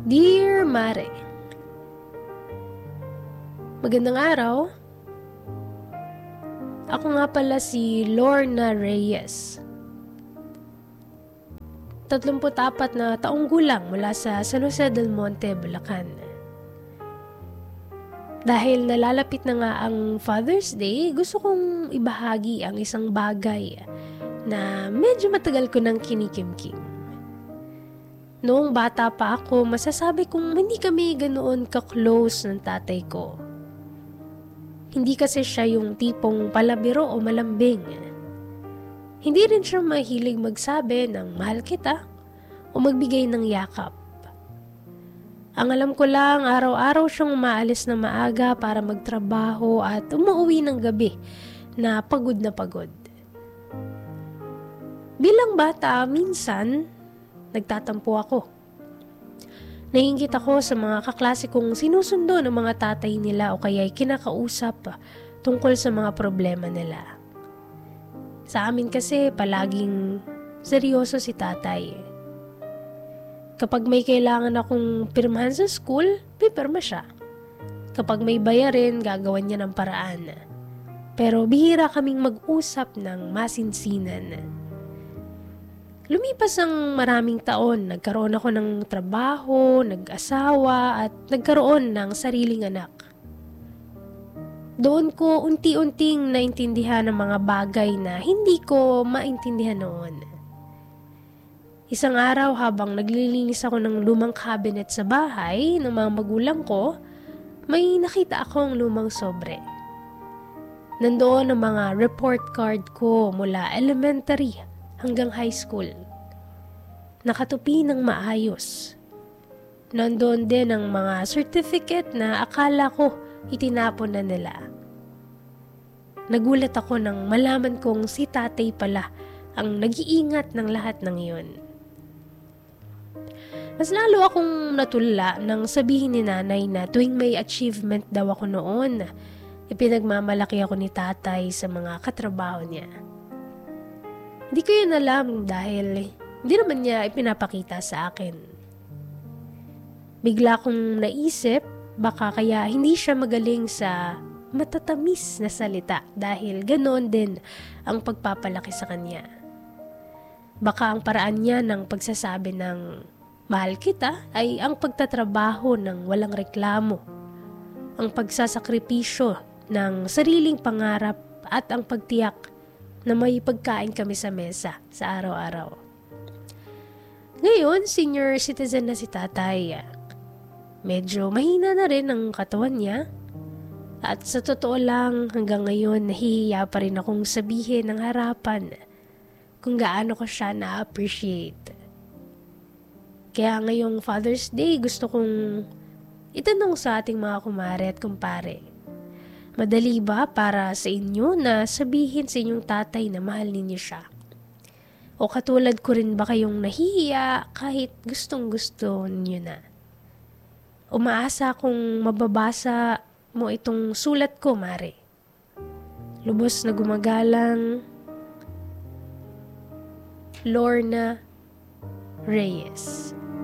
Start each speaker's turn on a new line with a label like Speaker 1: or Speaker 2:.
Speaker 1: Dear Mare, magandang araw. Ako nga pala si Lorna Reyes. 34 na taong gulang mula sa San Jose del Monte, Bulacan. Dahil nalalapit na nga ang Father's Day, gusto kong ibahagi ang isang bagay na medyo matagal ko nang kinikimkim. Noong bata pa ako, masasabi kong hindi kami ganoon ka-close ng tatay ko. Hindi kasi siya yung tipong palabiro o malambing. Hindi rin siya mahilig magsabi ng mahal kita o magbigay ng yakap. Ang alam ko lang, araw-araw siyang umaalis na maaga para magtrabaho at umuwi ng gabi na pagod na pagod. Bilang bata, minsan nagtatampo ako. Naiinggit ako sa mga kaklase kong sinusundo ng mga tatay nila o kaya'y kinakausap tungkol sa mga problema nila. Sa amin kasi palaging seryoso si tatay. Kapag may kailangan akong pirmahan sa school, pipirma siya. Kapag may bayarin, gagawan niya ng paraan. Pero bihira kaming mag-usap ng masinsinan. Lumipas ang maraming taon, nagkaroon ako ng trabaho, nag-asawa at nagkaroon ng sariling anak. Doon ko unti-unting naintindihan ang mga bagay na hindi ko maintindihan noon. Isang araw habang naglilinis ako ng lumang cabinet sa bahay ng mga magulang ko, may nakita akong lumang sobre. Nandoon ang mga report card ko mula elementary hanggang high school. Nakatupi ng maayos. Nandoon din ang mga certificate na akala ko itinapon na nila. Nagulat ako nang malaman kong si tatay pala ang nag-iingat ng lahat ng iyon. Mas lalo akong natulala nang sabihin ni nanay na tuwing may achievement daw ako noon, ipinagmamalaki ako ni tatay sa mga katrabaho niya. Hindi ko yun alam dahil hindi naman niya ipinapakita sa akin. Bigla kong naisip, baka kaya hindi siya magaling sa matatamis na salita dahil ganoon din ang pagpapalaki sa kanya. Baka ang paraan niya ng pagsasabi ng mahal kita ay ang pagtatrabaho ng walang reklamo, ang pagsasakripisyo ng sariling pangarap at ang pagtiyak na may pagkain kami sa mesa sa araw-araw. Ngayon, senior citizen na si tatay. Medyo mahina na rin ang katawan niya. At sa totoo lang, hanggang ngayon nahihiya pa rin akong sabihin ng harapan kung gaano ko siya na-appreciate. Kaya ngayong Father's Day, gusto kong itanong sa ating mga kumare at kumpare. Madali ba para sa inyo na sabihin sa inyong tatay na mahal ninyo siya? O katulad ko rin ba kayong nahihiya kahit gustong-gusto niyo na? Umaasa akong mababasa mo itong sulat ko, Mare. Lubos na gumagalang, Lorna Reyes.